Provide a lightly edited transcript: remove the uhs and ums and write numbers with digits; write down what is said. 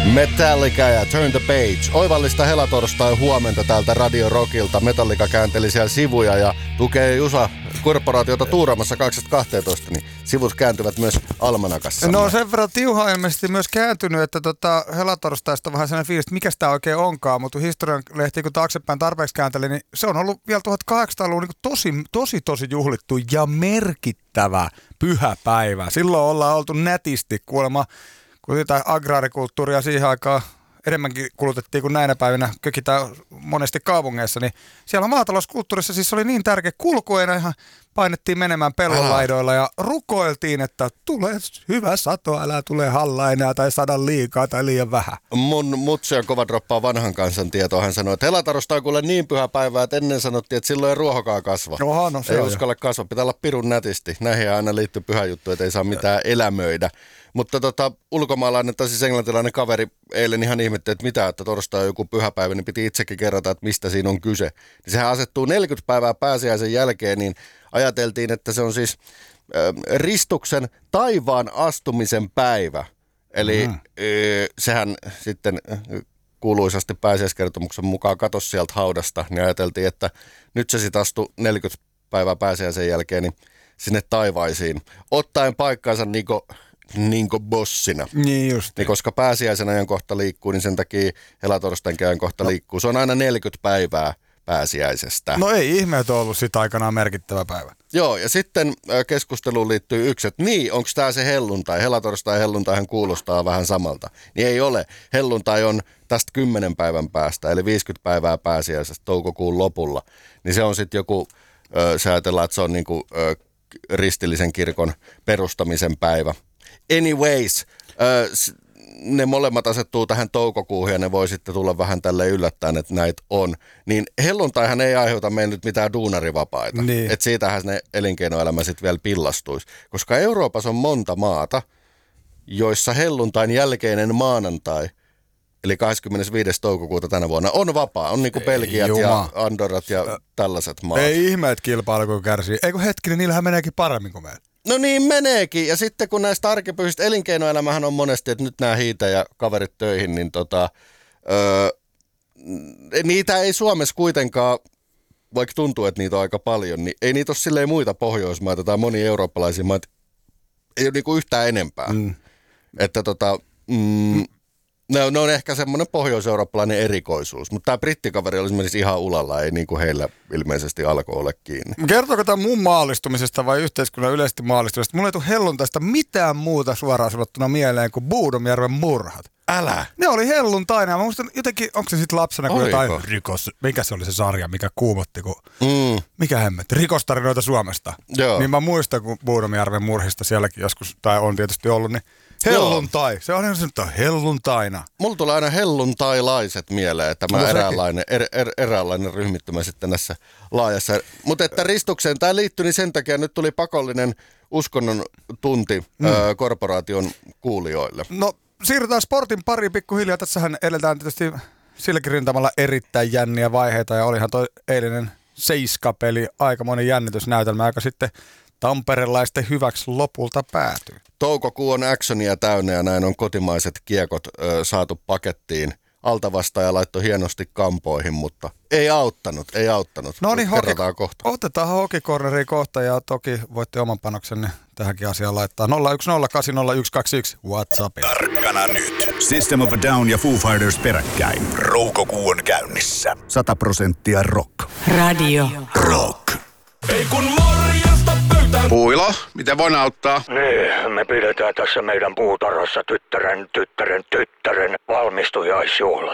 Metallica ja Turn the Page. Oivallista helatorstai huomenta täältä Radio Rockilta. Metallica käänteli siellä sivuja ja tukee Jusa korporaatiota tuuraamassa 2012, niin sivut kääntyvät myös almanakassa. No sen verran tiuha ilmeisesti myös kääntynyt, että helatorstaista on vähän sellainen fiilis, että mikä sitä oikein onkaan, mutta historian lehti kun taaksepäin tarpeeksi käänteli, niin se on ollut vielä 1800-luvun niin tosi juhlittu ja merkittävä pyhäpäivä. Silloin ollaan oltu nätisti kuulemma, kun sitä agraarikulttuuria siihen aikaan enemmänkin kulutettiin kuin näinä päivinä kökitään monesti kaupungeissa, niin siellä maatalouskulttuurissa siis oli niin tärkeä kulkueena, ihan painettiin menemään pellonlaidoilla ja rukoiltiin, että tulee hyvä sato, älä tule halla enää tai sada liikaa tai liian vähän. Mun mutsi on kova droppaa vanhan kansan tietoa. Hän sanoi, että helatorstai on kuule niin pyhä päivä, että ennen sanottiin, että silloin ei ruohokaa kasva. Oha, no se ei on uskalla kasva, pitää olla pirun nätisti. Näihin aina liittyy pyhä juttu, että ei saa mitään elämöidä. Mutta ulkomaalainen tai siis englantilainen kaveri eilen ihan ihmetteli, että mitä, että torstai on joku pyhäpäivä, niin piti itsekin kerrata, että mistä siinä on kyse. Niin sehän asettuu 40 päivää pääsiäisen jälkeen, niin ajateltiin, että se on siis Ristuksen taivaan astumisen päivä. Eli sehän sitten kuuluisasti pääsiäiskertomuksen mukaan katosi sieltä haudasta, niin ajateltiin, että nyt se sitten astui 40 päivää pääsiäisen jälkeen niin sinne taivaisiin, ottaen paikkaansa Niinku bossina. Niin just. Niin koska pääsiäisen ajankohta liikkuu, niin sen takia helatorstainkin ajankohta liikkuu. Se on aina 40 päivää pääsiäisestä. No ei ihme, että on ollut sitä aikanaan merkittävä päivä. Joo, ja sitten keskusteluun liittyy yksi, että onko tämä se helluntai? Helatorstai ja helluntaihan kuulostaa vähän samalta. Niin ei ole. Helluntai on tästä 10 päivän päästä, eli 50 päivää pääsiäisestä toukokuun lopulla. Niin se on sitten joku, se ajatellaan, että se on niinku ristillisen kirkon perustamisen päivä. Anyways, ne molemmat asettuu tähän toukokuuhun ja ne voi sitten tulla vähän tälle yllättäen, että näitä on. Niin helluntaihan ei aiheuta meille nyt mitään duunarivapaita. Niin. Että siitähän ne elinkeinoelämä sitten vielä pillastuisi. Koska Euroopassa on monta maata, joissa helluntain jälkeinen maanantai, eli 25. toukokuuta tänä vuonna, on vapaa. On niinku Belgiat ja Andorrat ja tällaiset maat. Ei ihme, että kilpailu kärsii. Eikö hetkinen, niillähän meneekin paremmin kuin meillä. No niin meneekin. Ja sitten kun näistä arkipyhistä elinkeinoelämähän on monesti, että nyt nämä hiitä ja kaverit töihin, niin niitä ei Suomessa kuitenkaan, vaikka tuntuu, että niitä on aika paljon, niin ei niitä ole silleen muita Pohjoismaita tai monia eurooppalaisia maita, ei ole niinku yhtään enempää. Että ne on ehkä semmoinen pohjois-eurooppalainen erikoisuus, mutta tämä brittikaveri oli esimerkiksi ihan ulalla, ei niin kuin heillä ilmeisesti alkoi olla kiinni. Kertooko tämä mun maallistumisesta vai yhteiskunnan yleisesti maallistumisesta? Mulla ei tule helluntaista mitään muuta suoraan sanottuna mieleen kuin Buudomjärven murhat. Älä! Ne oli helluntaina. Mä muistan jotenkin, onko se sitten lapsena, kun Oliko? jotain mikä se oli se sarja, mikä kuumotti, kun mikä hemmetti, rikostarinoita Suomesta. Joo. Niin mä muistan, kun Buudomjärven murhista sielläkin joskus, tai on tietysti ollut, niin helluntai. Joo. Se on ihan sanottu helluntaina. Mulla tulee aina helluntailaiset mieleen, tämä eräänlainen ryhmittymä sitten näissä laajassa. Mutta että Ristukseen tämä liittyi, niin sen takia nyt tuli pakollinen uskonnon tunti korporaation kuulijoille. No siirrytään sportin pariin pikkuhiljaa. Tässähän eletään tietysti silläkin rintamalla erittäin jänniä vaiheita ja olihan toi eilinen Seiska-peli aikamoinen jännitysnäytelmä, joka sitten tamperelaisten hyväksi lopulta päätyy. Toukokuu on actionia täynnä ja näin on kotimaiset kiekot saatu pakettiin. Altavastaaja laittoi hienosti kampoihin, mutta ei auttanut. No niin, kerrotaan kohta. Otetaan hokikorneriin kohta ja toki voitte oman panoksenne tähänkin asiaan laittaa. 010800121 WhatsAppilla. Tarkkana nyt. System of a Down ja Foo Fighters peräkkäin. Roukokuu on käynnissä. 100% rock. Radio Rock. Ei kun morjesta pöytään. Puilo, miten voin auttaa? Niin, me pidetään tässä meidän puutarhassa tyttären valmistujaisjuhlat.